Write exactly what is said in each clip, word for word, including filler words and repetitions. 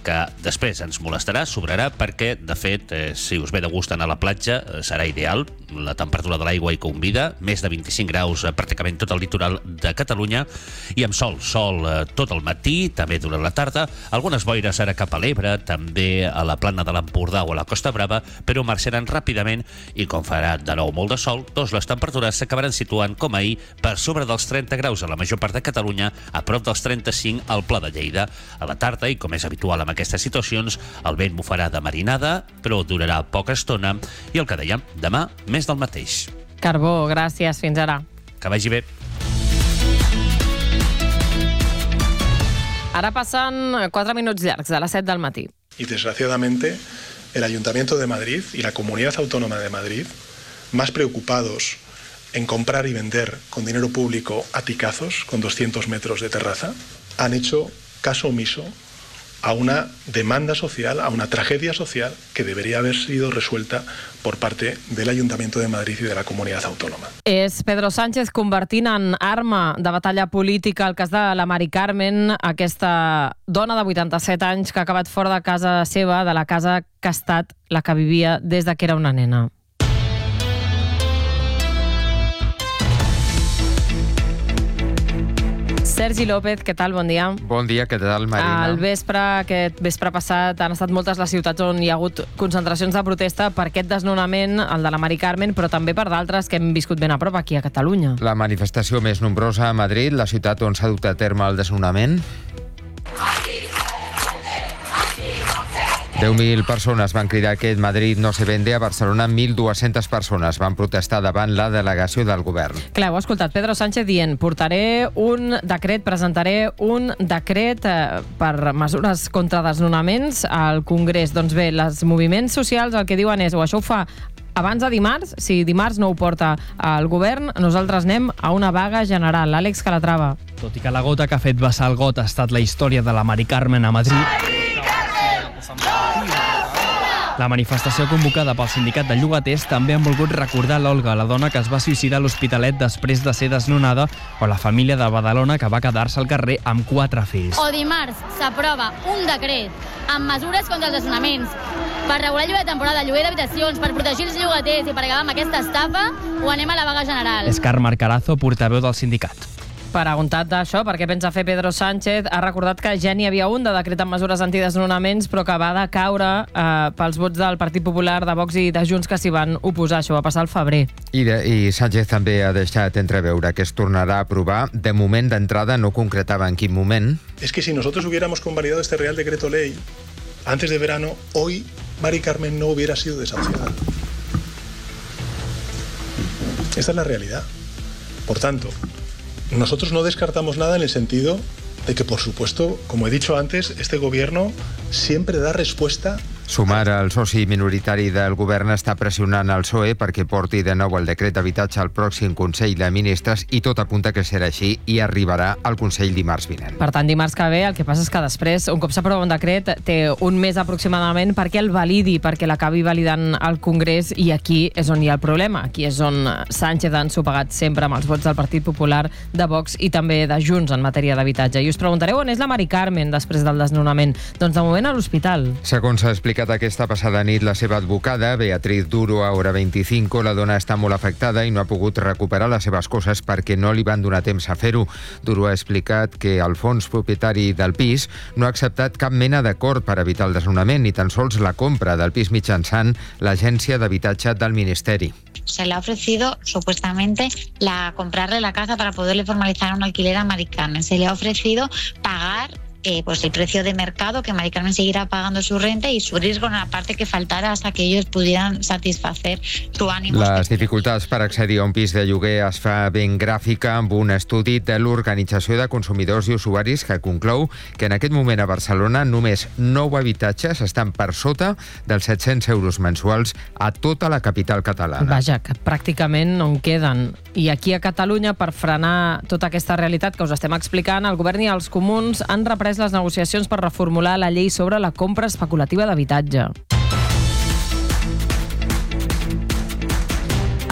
que després ens molestarà, sobrarà, perquè, de fet, eh, si us ve de gust anar a la platja, eh, serà ideal. La temperatura de l'aigua hi convida, més de vint-i-cinc graus eh, pràcticament tot el litoral de Catalunya, i amb sol, sol eh, tot el matí, també durant la tarda, algunes boires ara cap a l'Ebre, també a la plana de l'Empordà o a la Costa Brava, però marxaran ràpidament i com farà de nou molt de sol, doncs les temperatures s'acabaran situant com ahir per sobre dels trenta graus a la major part de Catalunya, a prop dels trenta-cinc al Pla de Lleida. A la tarda, i com és habitual en aquestes situacions, el vent bufarà de marinada, però durarà poca estona, i el que dèiem, demà més del mateix. Carbó, gràcies, fins ara. Que vagi bé. Ara passen quatre minuts llargs de les set del matí. Y desgraciadamente el Ayuntamiento de Madrid y la Comunidad Autónoma de Madrid, más preocupados en comprar y vender con dinero público aticazos con doscientos metros de terraza, han hecho caso omiso a una demanda social, a una tragedia social que debería haber sido resuelta por parte del Ayuntamiento de Madrid y de la Comunidad Autónoma. És Pedro Sánchez convertint en arma de batalla política el cas de la Mari Carmen, aquesta dona de vuitanta-set anys que ha acabat fora de casa seva, de la casa que ha estat la que vivia des de que era una nena. Sergi López, què tal? Bon dia. Bon dia, què tal, Marina? Al vespre, aquest vespre passat, han estat moltes les ciutats on hi ha hagut concentracions de protesta per aquest desnonament, el de la Mari Carmen, però també per d'altres que hem viscut ben a prop aquí a Catalunya. La manifestació més nombrosa a Madrid, la ciutat on s'ha dut a terme el desnonament. deu mil persones van cridar que Madrid no se vende. A Barcelona, mil dues-centes persones van protestar davant la delegació del govern. Clar, heu escoltat Pedro Sánchez dient portaré un decret, presentaré un decret eh, per mesures contra desnonaments al Congrés. Doncs bé, els moviments socials el que diuen és, o això ho fa abans de dimarts, si dimarts no ho porta al govern, nosaltres anem a una vaga general. Àlex Calatrava. Tot i que la gota que ha fet vessar el got ha estat la història de la Mari Carmen a Madrid, la manifestació convocada pel sindicat de llogaters també han volgut recordar l'Olga, la dona que es va suïcidar a l'Hospitalet després de ser desnonada, o la família de Badalona que va quedar-se al carrer amb quatre fills. O dimarts s'aprova un decret amb mesures contra els desnonaments per regular el lloguer de temporada, lloguer d'habitacions, per protegir els llogaters i per acabar amb aquesta estafa, o anem a la vaga general. És Carme Carazo, portaveu del sindicat. Preguntat d'això, per què pensa fer Pedro Sánchez, ha recordat que ja n'hi havia un de decret amb mesures antidesnonaments, però que va decaure eh, pels vots del Partit Popular, de Vox i de Junts que s'hi van oposar. Això va passar al febrer. I, de, I Sánchez també ha deixat entreveure que es tornarà a aprovar. De moment d'entrada no concretava en quin moment. Es que si nosotros hubiéramos convalidado este Real Decreto Ley antes de verano, hoy Mari Carmen no hubiera sido desahuciada. Esta es la realidad. Por tanto, nosotros no descartamos nada en el sentido de que, por supuesto, como he dicho antes, este gobierno siempre da respuesta. Sumar, el soci minoritari del govern està pressionant el P S O E perquè porti de nou el decret d'habitatge al pròxim Consell de Ministres, i tot apunta que serà així i arribarà al Consell dimarts vinent. Per tant, dimarts que ve, el que passa és que després, un cop s'aprova un decret, té un mes aproximadament perquè el validi, perquè l'acabi validant al Congrés, i aquí és on hi ha el problema. Aquí és on Sánchez ha ensopegat sempre amb els vots del Partit Popular, de Vox i també de Junts en matèria d'habitatge. I us preguntareu on és la Mari Carmen després del desnonament. Doncs de moment a l'hospital. Segons s'ha explicat aquesta passada nit la seva advocada, Beatriz Duro, a Hora vint-i-cinc, la dona està molt afectada i no ha pogut recuperar les seves coses perquè no li van donar temps a fer-ho. Duro ha explicat que el fons propietari del pis no ha acceptat cap mena d'acord per evitar el desnonament, ni tan sols la compra del pis mitjançant l'Agència d'Habitatge del Ministeri. Se le ha ofrecido supuestamente la comprarle la casa para poderle formalizar un alquiler a Mari Carmen. Se le ha ofrecido pagar Eh, pues el precio de mercado, que Mari Carmen seguirá pagando su renta, y su riesgo en la parte que faltara hasta que ellos pudieran satisfacer su ánimo. Les dificultats per accedir a un pis de lloguer es fa ben gràfica amb un estudi de l'Organització de Consumidors i Usuaris que conclou que en aquest moment a Barcelona només nou habitatges estan per sota dels set-cents euros mensuals a tota la capital catalana. Vaja, que pràcticament no en queden. I aquí a Catalunya, per frenar tota aquesta realitat que us estem explicant, el govern i els comuns han reprès les negociacions per reformular la llei sobre la compra especulativa d'habitatge.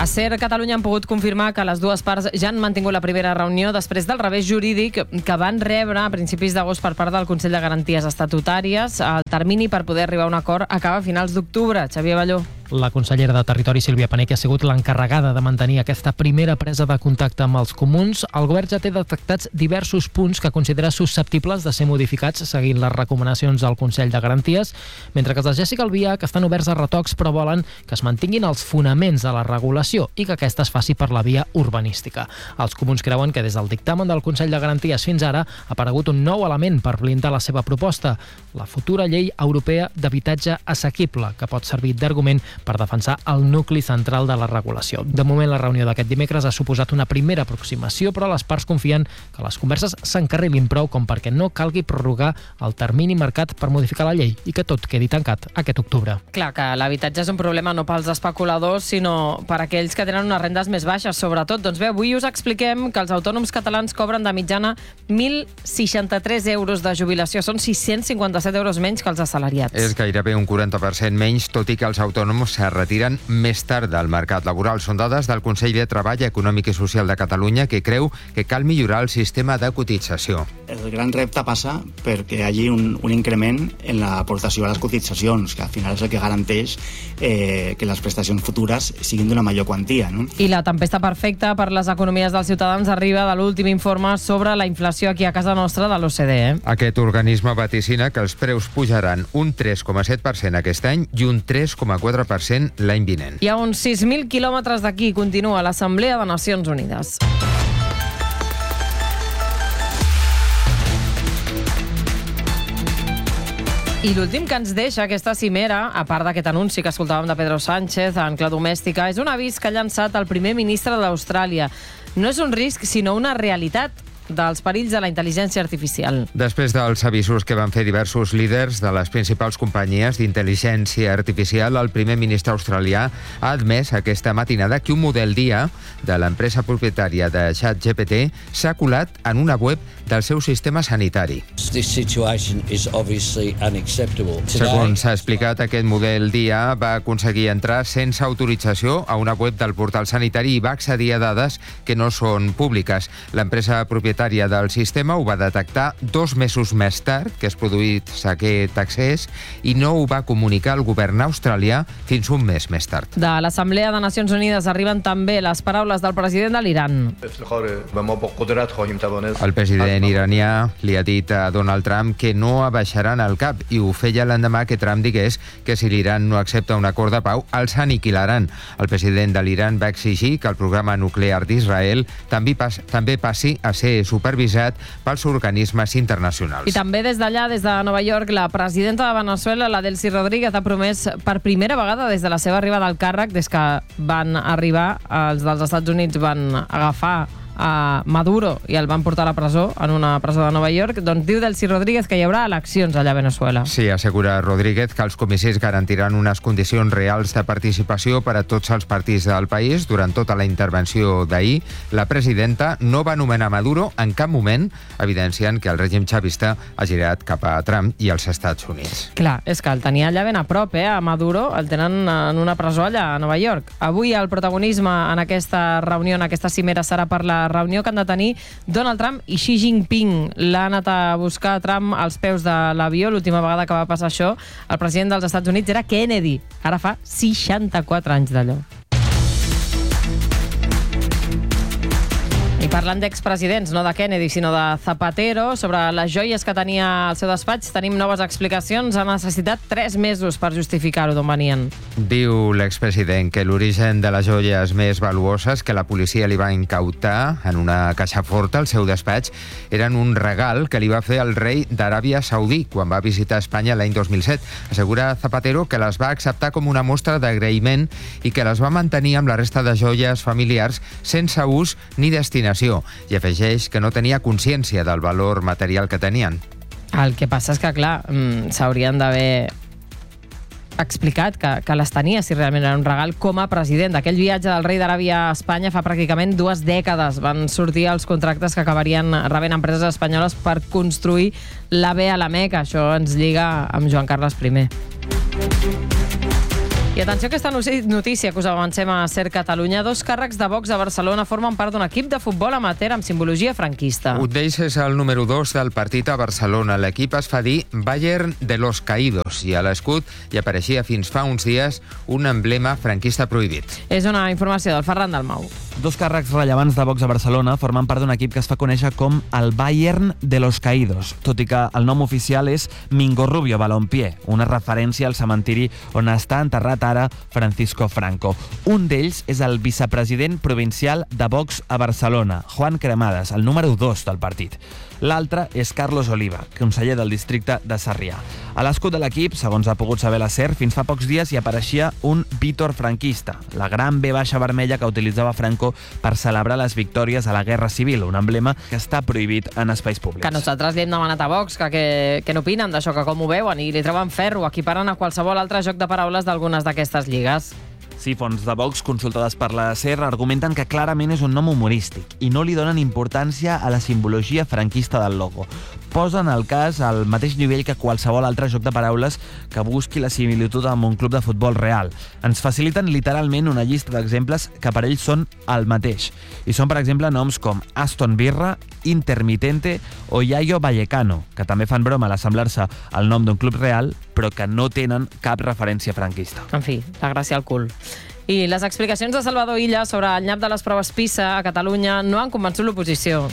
A SER Catalunya han pogut confirmar que les dues parts ja han mantingut la primera reunió després del revés jurídic que van rebre a principis d'agost per part del Consell de Garanties Estatutàries. El termini per poder arribar a un acord acaba a finals d'octubre. Xavier Balló. La consellera de Territori, Sílvia Pané, que ha sigut l'encarregada de mantenir aquesta primera presa de contacte amb els comuns. El govern ja té detectats diversos punts que considera susceptibles de ser modificats seguint les recomanacions del Consell de Garanties, mentre que els de Jessica Albiach estan oberts a retocs però volen que es mantinguin els fonaments de la regulació i que aquesta es faci per la via urbanística. Els comuns creuen que des del dictamen del Consell de Garanties fins ara ha aparegut un nou element per blindar la seva proposta, la futura llei europea d'habitatge assequible, que pot servir d'argument per defensar el nucli central de la regulació. De moment, la reunió d'aquest dimecres ha suposat una primera aproximació, però les parts confien que les converses s'encarrilin prou com perquè no calgui prorrogar el termini marcat per modificar la llei i que tot quedi tancat aquest octubre. Clar que l'habitatge és un problema no pels especuladors, sinó per aquells que tenen unes rendes més baixes, sobretot. Doncs bé, avui us expliquem que els autònoms catalans cobren de mitjana mil seixanta-tres euros de jubilació. Són sis-cents cinquanta-set euros menys que els assalariats. És gairebé un quaranta per cent menys, tot i que els autònoms se retiren més tard del mercat laboral. Són dades del Consell de Treball Econòmic i Social de Catalunya, que creu que cal millorar el sistema de cotització. El gran repte passa perquè hi hagi un, un increment en l'aportació a les cotitzacions, que al final és el que garanteix eh, que les prestacions futures siguin d'una major quantia. No? I la tempesta perfecta per les economies dels ciutadans arriba de l'últim informe sobre la inflació aquí a casa nostra de l'O C D E. Aquest organisme vaticina que els preus pujaran un tres coma set per cent aquest any i un tres coma quatre per cent l'any vinent. I a uns sis mil quilòmetres d'aquí continua l'Assemblea de Nacions Unides. I l'últim que ens deixa aquesta cimera, a part d'aquest anunci que escoltàvem de Pedro Sánchez en clau domèstica, és un avís que ha llançat el primer ministre d'Austràlia. No és un risc, sinó una realitat dels perills de la intel·ligència artificial. Després dels avisos que van fer diversos líders de les principals companyies d'intel·ligència artificial, el primer ministre australià ha admès aquesta matinada que un model d'I A de l'empresa propietària de ChatGPT s'ha colat en una web del seu sistema sanitari. Segons s'ha explicat, aquest model d'I A va aconseguir entrar sense autorització a una web del portal sanitari i va accedir a dades que no són públiques. L'empresa propietària del sistema ho va detectar dos mesos més tard que es produís aquest accés i no ho va comunicar al govern australià fins un mes més tard. De l'Assemblea de Nacions Unides arriben també les paraules del president de l'Iran. El president iranià li ha dit a Donald Trump que no abaixaran el cap i ho feia l'endemà que Trump digués que si l'Iran no accepta un acord de pau, els aniquilaran. El president de l'Iran va exigir que el programa nuclear d'Israel també, pas, també passi a ser supervisat pels organismes internacionals. I també des d'allà, des de Nova York, la presidenta de Venezuela, la Delcy Rodríguez, ha promès per primera vegada des de la seva arribada al càrrec, des que van arribar, els dels Estats Units van agafar a Maduro i el van portar a la presó, en una presó de Nova York, doncs diu Delcy Rodríguez que hi haurà eleccions allà a Venezuela. Sí, assegura Rodríguez que els comicis garantiran unes condicions reals de participació per a tots els partits del país. Durant tota la intervenció d'ahir, la presidenta no va anomenar Maduro en cap moment, evidenciant que el règim xavista ha girat cap a Trump i els Estats Units. Clar, és que el tenia allà ben a prop, eh? A Maduro el tenen en una presó allà a Nova York. Avui el protagonisme en aquesta reunió, en aquesta cimera, serà per la reunió que han de tenir Donald Trump i Xi Jinping. L'ha anat a buscar Trump als peus de l'avió. L'última vegada que va passar això, el president dels Estats Units era Kennedy. Ara fa seixanta-quatre anys d'allò. I parlant d'expresidents, no de Kennedy, sinó de Zapatero, sobre les joies que tenia al seu despatx, tenim noves explicacions. Ha necessitat tres mesos per justificar-ho, d'on venien. Diu l'expresident que l'origen de les joies més valuoses que la policia li va incautar en una caixa forta al seu despatx eren un regal que li va fer el rei d'Aràbia Saudí quan va visitar Espanya l'any dos mil set. Assegura Zapatero que les va acceptar com una mostra d'agraïment i que les va mantenir amb la resta de joies familiars sense ús ni destinació. I afegeix que no tenia consciència del valor material que tenien. El que passa és que, clar, s'haurien d'haver explicat que, que les tenia, si realment era un regal, com a president. D'aquell viatge del rei d'Aràbia a Espanya fa pràcticament dues dècades van sortir els contractes que acabarien rebent empreses espanyoles per construir l'A V E a la Meca. Això ens lliga amb Joan Carles primer. I atenció a aquesta notícia que us avancem a Ser Catalunya. Dos càrrecs de Vox a Barcelona formen part d'un equip de futbol amateur amb simbologia franquista. Un d'ells és el número dos del partit a Barcelona. L'equip es fa dir Bayern de los Caídos i a l'escut hi apareixia fins fa uns dies un emblema franquista prohibit. És una informació del Ferran Dalmau. Dos càrrecs rellevants de Vox a Barcelona formen part d'un equip que es fa conèixer com el Bayern de los Caídos, tot i que el nom oficial és Mingo Rubio Balompié, una referència al cementiri on està enterrat ara Francisco Franco. Un d'ells és el vicepresident provincial de Vox a Barcelona, Juan Cremades, el número dos del partit. L'altre és Carlos Oliva, conseller del districte de Sarrià. A l'escut de l'equip, segons ha pogut saber la SER, fins fa pocs dies hi apareixia un Vítor franquista, la gran B baixa vermella que utilitzava Franco per celebrar les victòries a la Guerra Civil, un emblema que està prohibit en espais públics. Que nosaltres li hem demanat a Vox que, que, que n'opinen d'això, que com ho veuen, i li troben ferro, equiparen a qualsevol altre joc de paraules d'algunes d'aquestes lligues. Sí, fonts de Vox consultades per la SER argumenten que clarament és un nom humorístic i no li donen importància a la simbologia franquista del logo. Posen el cas al mateix nivell que qualsevol altre joc de paraules que busqui la similitud amb un club de futbol real. Ens faciliten literalment una llista d'exemples que per ells són el mateix. I són, per exemple, noms com Aston Birra, Intermitente o Yayo Vallecano, que també fan broma a l'assemblar-se al nom d'un club real, però que no tenen cap referència franquista. En fi, la gràcia al cul. I les explicacions de Salvador Illa sobre el nyap de les proves PISA a Catalunya no han convençut l'oposició.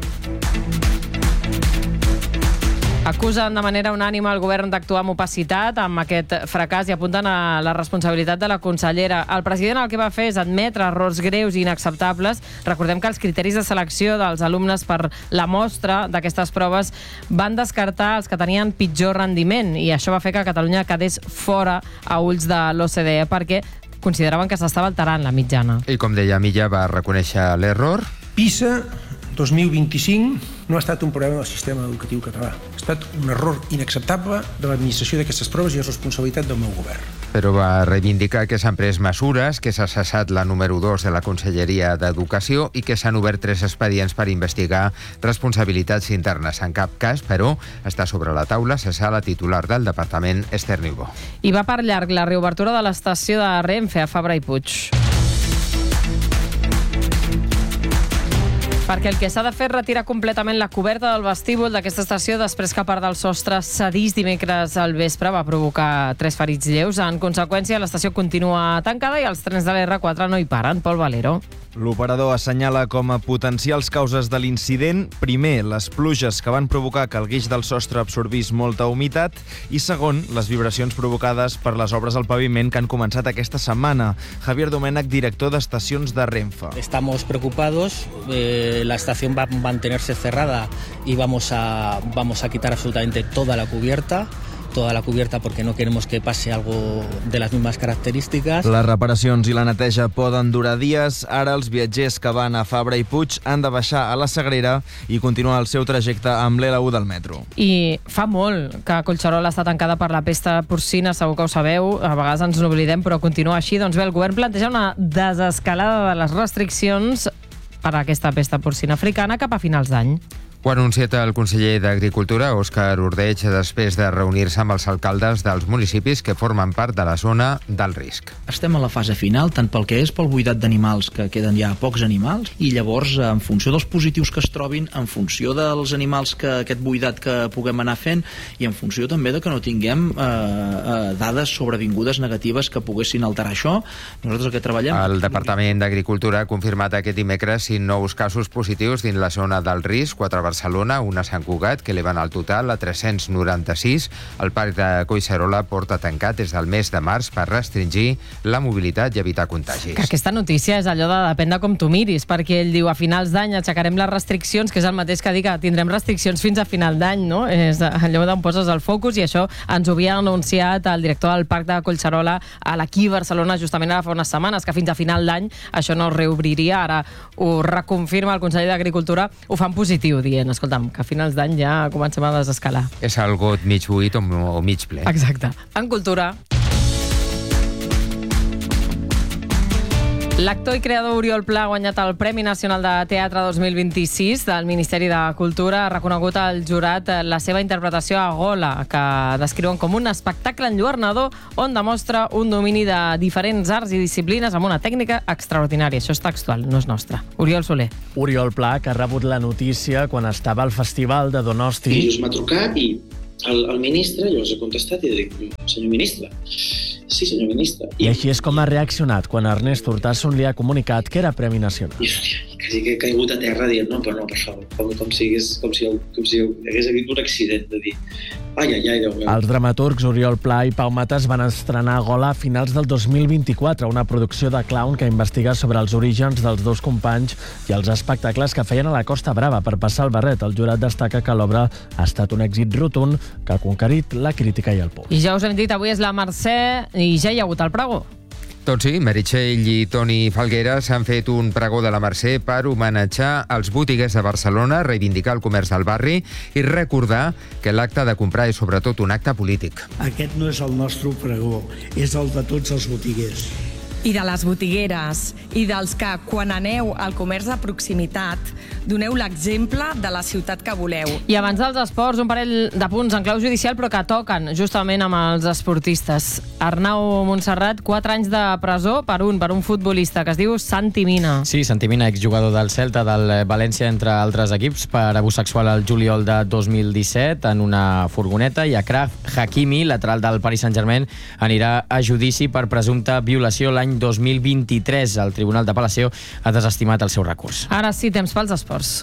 Acusen de manera unànime el govern d'actuar amb opacitat amb aquest fracàs i apunten a la responsabilitat de la consellera. El president el que va fer és admetre errors greus i inacceptables. Recordem que els criteris de selecció dels alumnes per la mostra d'aquestes proves van descartar els que tenien pitjor rendiment i això va fer que Catalunya quedés fora a ulls de l'O C D E perquè consideraven que s'estava alterant la mitjana. I com deia Milla, va reconèixer l'error. PISA dos mil vint-i-cinc no ha estat un problema del sistema educatiu català. Ha estat un error inacceptable de l'administració d'aquestes proves i és responsabilitat del meu govern. Però va reivindicar que s'han pres mesures, que s'ha cessat la número dos de la Conselleria d'Educació i que s'han obert tres expedients per investigar responsabilitats internes. En cap cas, però, està sobre la taula cessar la titular del departament, Esther Niubó. I va per llarg la reobertura de l'estació de Renfe a Fabra i Puig. Perquè el que s'ha de fer és retirar completament la coberta del vestíbul d'aquesta estació després que part del sostre cedís dimecres al vespre va provocar tres ferits lleus. En conseqüència, l'estació continua tancada i els trens de l'R quatre no hi paren. Pol Valero. L'operador assenyala com a potencials causes de l'incident, primer, les pluges que van provocar que el guix del sostre absorbís molta humitat i, segon, les vibracions provocades per les obres al paviment que han començat aquesta setmana. Javier Domènech, director d'estacions de Renfe. Estamos preocupados, eh, la estación va a mantenerse cerrada y vamos a, vamos a quitar absolutamente toda la cubierta. toda la cubierta porque no queremos que pase algo de las mismas características. Les reparacions i la neteja poden durar dies. Ara els viatgers que van a Fabra i Puig han de baixar a la Sagrera i continuar el seu trajecte amb l'L u del metro. I fa molt que Collserola està tancada per la pesta porcina, segur que ho sabeu, a vegades ens n'oblidem, però continua així. Doncs bé, el govern planteja una desescalada de les restriccions per a aquesta pesta porcina africana cap a finals d'any. Ho ha anunciat el conseller d'Agricultura, Òscar Ordeig, després de reunir-se amb els alcaldes dels municipis que formen part de la zona del risc. Estem a la fase final, tant pel que és pel buidat d'animals, que queden ja pocs animals, i llavors, en funció dels positius que es trobin, en funció dels animals que aquest buidat que puguem anar fent, i en funció també de que no tinguem eh, eh, dades sobrevingudes negatives que poguessin alterar això, nosaltres el que treballem... El Departament d'Agricultura ha confirmat aquest dimecres cinc nous casos positius dins la zona del risc, quatre a Barcelona, una a Sant Cugat, que eleven el total a tres-cents noranta-sis. El parc de Collserola porta tancat des del mes de març per restringir la mobilitat i evitar contagis. Que aquesta notícia és allò de depèn de com tu miris, perquè ell diu a finals d'any aixecarem les restriccions, que és el mateix que dir que tindrem restriccions fins a final d'any, no? És allò d'on poses el focus, i això ens ho havia anunciat el director del parc de Collserola a l'Aquí Barcelona justament ara fa unes setmanes, que fins a final d'any això no es reobriria. Ara ho reconfirma el conseller d'Agricultura, ho fan positiu, dient, escolta'm, que a finals d'any ja comencem a desescalar. És el got mig buit o, o mig ple. Exacte. En cultura... L'actor i creador Oriol Pla ha guanyat el Premi Nacional de Teatre dos mil vint-i-sis del Ministeri de Cultura. Ha reconegut al jurat la seva interpretació a Gola, que descriuen com un espectacle enlluernador on demostra un domini de diferents arts i disciplines amb una tècnica extraordinària. Això és textual, no és nostre. Oriol Soler. Oriol Pla, que ha rebut la notícia quan estava al Festival de Donosti. I m'ha trucat i el, el ministre, jo els he contestat i dic, senyor ministre, sí, senyor ministre. I així és com ha reaccionat quan Ernest Urtasun li ha comunicat que era Premi Nacional. I quasi que he caigut a terra dient, no, però no, per favor, com, com, si, hagués, com, si, com si hagués hagut un accident, de dir, ai, ai, ai, Déu meu. Els dramaturgs Oriol Pla i Pau Matas van estrenar Gola a finals del dos mil vint-i-quatre, una producció de clown que investiga sobre els orígens dels dos companys i els espectacles que feien a la Costa Brava per passar el barret. El jurat destaca que l'obra ha estat un èxit rotund que ha conquerit la crítica i el públic. I ja us hem dit, avui és la Mercè i ja hi ha hagut el pregó. Doncs sí, Meritxell i Toni Falgueras han fet un pregó de la Mercè per homenatjar els botiguers de Barcelona, reivindicar el comerç del barri i recordar que l'acte de comprar és sobretot un acte polític. Aquest no és el nostre pregó, és el de tots els botiguers. I de les botigueres, i dels que, quan aneu al comerç de proximitat, doneu l'exemple de la ciutat que voleu. I abans dels esports, un parell de punts en clau judicial, però que toquen justament amb els esportistes. Arnau Montserrat, quatre anys de presó per un, per un futbolista que es diu Santi Mina. Sí, Santi Mina, exjugador del Celta, del València, entre altres equips, per abús sexual al juliol de dos mil disset en una furgoneta, i Achraf Hakimi, lateral del Paris Saint-Germain, anirà a judici per presumpta violació l'any dos mil vint-i-tres. El Tribunal d'Apel·lació ha desestimat el seu recurs. Ara sí, temps pels esports.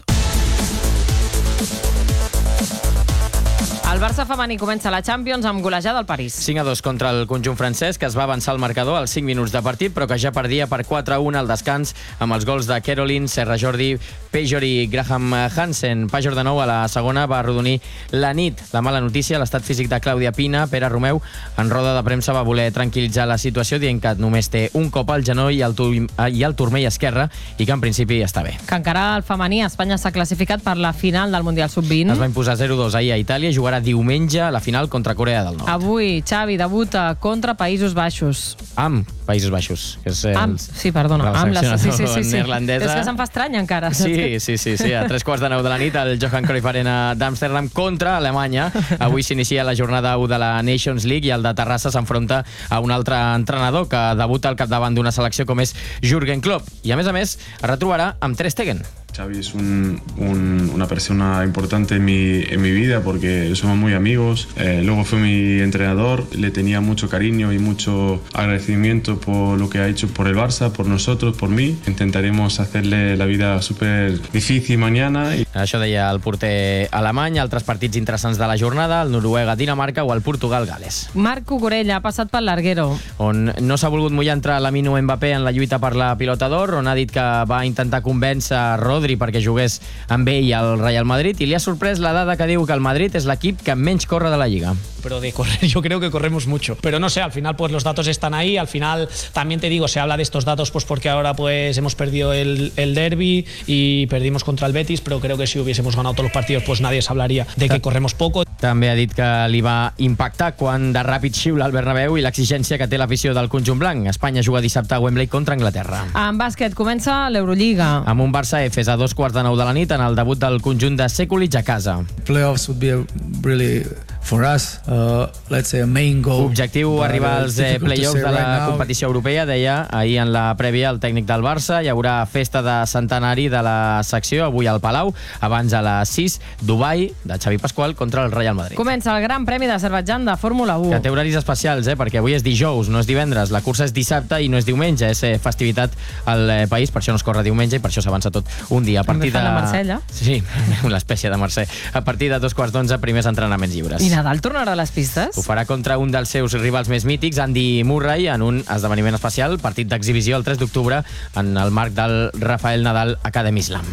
El Barça femení comença la Champions amb golejada al París. cinc a dos contra el conjunt francès, que es va avançar al marcador als cinc minuts de partit, però que ja perdia per quatre a un al descans amb els gols de Caroline, Serra Jordi, Pejor i Graham Hansen. Pejor de nou a la segona va arrodonir la nit. La mala notícia, l'estat físic de Clàudia Pina. Pere Romeu, en roda de premsa, va voler tranquil·litzar la situació dient que només té un cop al genoll i el, i el turmell esquerre i que en principi està bé. Que encara el femení, Espanya s'ha classificat per la final del Mundial sub vint. Es va imposar zero dos ahir a Itàlia i jugarà diumenge a la final contra Corea del Nord. Avui, Xavi debuta contra Països Baixos. Amb Països Baixos. Que és amb, sí, perdona. La amb la, sí, sí, sí, sí. neerlandesa. És que se'm fa estrany encara. Sí, sí, sí, sí. A tres quarts de nou de la nit, el Johan Cruyff Arena d'Amsterdam contra Alemanya. Avui s'inicia la jornada u de la Nations League i el de Terrassa s'enfronta a un altre entrenador que debuta al capdavant d'una selecció com és Jürgen Klopp. I a més a més, es retrobarà amb Ter Stegen. Xavi es un, un, una persona importante en mi, en mi vida porque somos muy amigos. Eh, luego fue mi entrenador, le tenía mucho cariño y mucho agradecimiento por lo que ha hecho por el Barça, por nosotros, por mí. Intentaremos hacerle la vida súper difícil mañana. I... Això deia el porter alemany. Altres partits interessants de la jornada, el Noruega-Dinamarca o el Portugal-Gales. Marc Cucurella ha passat pel larguero. On no s'ha volgut mullar entre Lamine Mbappé en la lluita per la pilota d'or, on ha dit que va intentar convèncer Rodri perquè jugués amb ell al Real Madrid, i li ha sorprès la dada que diu que el Madrid és l'equip que menys corre de la Lliga. Pero de correr yo creo que corremos mucho, pero no sé, al final pues los datos están ahí. Al final también te digo, se habla de estos datos pues porque ahora pues hemos perdido el, el derbi y perdimos contra el Betis, pero creo que si hubiésemos ganado todos los partidos pues nadie se hablaría de que corremos poco. També ha dit que li va impactar quan de ràpid xiula al Bernabéu i l'exigència que té l'afició del conjunt blanc. Espanya juga dissabte a Wembley contra Anglaterra. En bàsquet comença l'Eurolliga. Amb un Barça Efes a dos quarts de nou de la nit en el debut del conjunt de Sekulic a casa. Playoffs would be a really for us, uh, let's say a main goal. Objectiu arribar als eh, playoffs de la competició europea, deia ahir en la prèvia el tècnic del Barça. Hi haurà festa de centenari de la secció avui al Palau, abans a les sis, Dubai, de Xavi Pasqual contra el Real Madrid. Comença el Gran Premi d'Azerbaidjan de Fórmula u. Que té horaris especials, eh, perquè avui és dijous, no és divendres. La cursa és dissabte i no és diumenge, és eh, festivitat al eh, país, per això no es corre diumenge i per això s'avança tot un dia. A partir de... la Marsella. Sí, una espècie de Mercè. A partir de dos quarts d'onze, primers entrenaments lliures. I Nadal tornarà a les pistes? Ho farà contra un dels seus rivals més mítics, Andy Murray, en un esdeveniment especial, partit d'exhibició el tres d'octubre, en el marc del Rafael Nadal Academy Slam.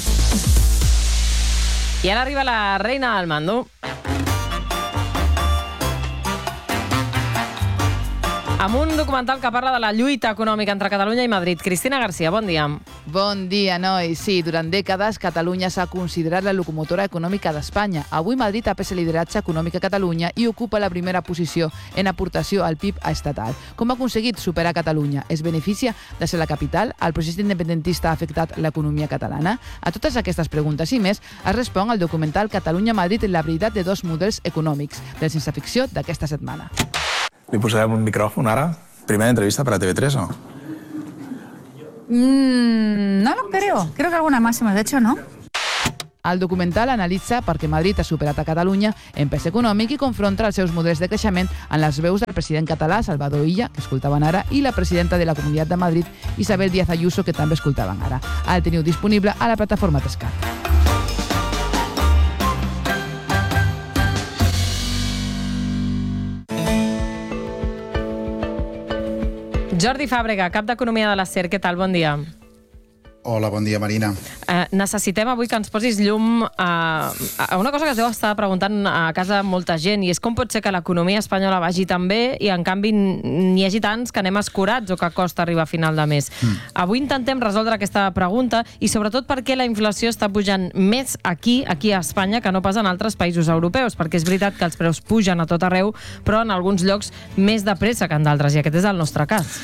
I ara arriba la reina del mando. amb un documental que parla de la lluita econòmica entre Catalunya i Madrid. Cristina Garcia, bon dia. Bon dia, nois. Sí, durant dècades Catalunya s'ha considerat la locomotora econòmica d'Espanya. Avui Madrid ha pres el lideratge econòmic a Catalunya i ocupa la primera posició en aportació al P I B estatal. Com ha aconseguit superar Catalunya? Es beneficia de ser la capital? El procés independentista ha afectat l'economia catalana? A totes aquestes preguntes i més es respon al documental Catalunya-Madrid en la veritat de dos models econòmics, del Sense Ficció d'aquesta setmana. Li posarem un micròfon ara? Primera entrevista para T V tres, ¿no? Mm, no lo creo. Creo que alguna más hemos hecho, ¿no? El documental analitza per què Madrid ha superat a Catalunya en pes econòmic i confronta els seus models de creixement en les veus del president català, Salvador Illa, que escoltaven ara, i la presidenta de la Comunitat de Madrid, Isabel Díaz Ayuso, que també escoltaven ara. El teniu disponible a la plataforma Tescat. Jordi Fàbrega, cap d'Economia de la SER, què tal? Bon dia. Hola, bon dia, Marina. Eh, necessitem avui que ens posis llum a, a una cosa que es deu estar preguntant a casa molta gent, i és com pot ser que l'economia espanyola vagi tan bé i en canvi n'hi hagi tants que anem escurats o que costa arribar a final de mes. Mm. Avui intentem resoldre aquesta pregunta i sobretot per què la inflació està pujant més aquí, aquí a Espanya, que no pas en altres països europeus, perquè és veritat que els preus pugen a tot arreu, però en alguns llocs més de pressa que en d'altres, i aquest és el nostre cas.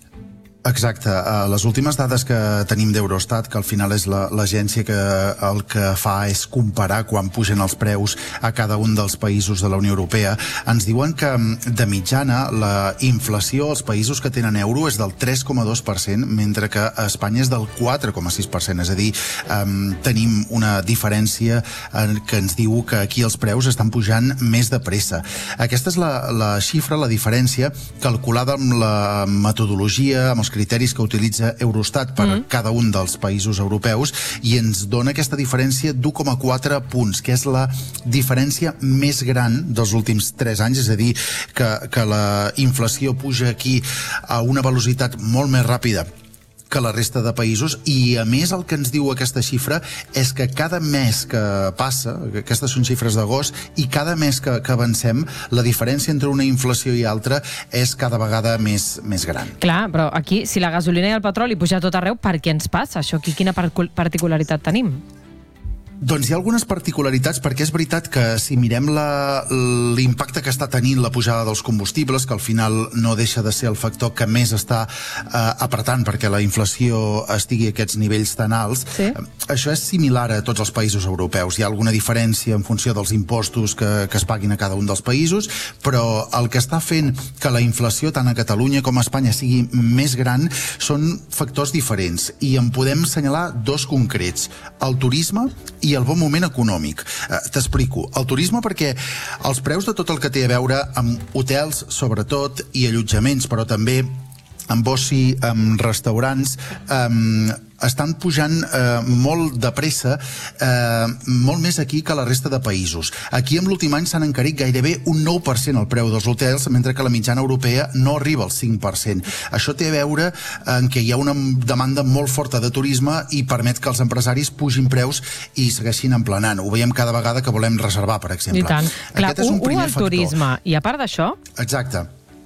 Exacte. Les últimes dades que tenim d'Eurostat, que al final és l'agència que el que fa és comparar quan pugen els preus a cada un dels països de la Unió Europea, ens diuen que de mitjana la inflació als països que tenen euro és del tres coma dos per cent, mentre que a Espanya és del quatre coma sis per cent. És a dir, um, tenim una diferència que ens diu que aquí els preus estan pujant més de pressa. Aquesta és la, la xifra, la diferència, calculada amb la metodologia, amb els criteris que utilitza Eurostat per mm. cada un dels països europeus, i ens dona aquesta diferència d'u coma quatre punts, que és la diferència més gran dels últims tres anys, és a dir, que, que la inflació puja aquí a una velocitat molt més ràpida que la resta de països, i a més el que ens diu aquesta xifra és que cada mes que passa, aquestes són xifres d'agost, i cada mes que, que avancem, la diferència entre una inflació i altra és cada vegada més, més gran. Clar, però aquí, si la gasolina i el petroli puja a tot arreu, per què ens passa això? Aquí quina particularitat tenim? Doncs hi ha algunes particularitats, perquè és veritat que si mirem l'impacte que està tenint la pujada dels combustibles, que al final no deixa de ser el factor que més està eh, apretant perquè la inflació estigui a aquests nivells tan alts, sí. Això és similar a tots els països europeus. Hi ha alguna diferència en funció dels impostos que, que es paguin a cada un dels països, però el que està fent que la inflació tant a Catalunya com a Espanya sigui més gran són factors diferents, i en podem assenyalar dos concrets: el turisme i i el bon moment econòmic. Eh, T'explico. El turisme, perquè els preus de tot el que té a veure amb hotels, sobretot, i allotjaments, però també amb oci, amb restaurants, eh, estan pujant eh, molt de pressa, eh, molt més aquí que la resta de països. Aquí en l'últim any s'han encarit gairebé un nou per cent el preu dels hotels, mentre que la mitjana europea no arriba al cinc per cent. Això té a veure en què hi ha una demanda molt forta de turisme i permet que els empresaris pugin preus i segueixin emplenant. Ho veiem cada vegada que volem reservar, per exemple. I tant. Clar, Aquest és un un, primer un el factor. turisme, i a part d'això... Exacte.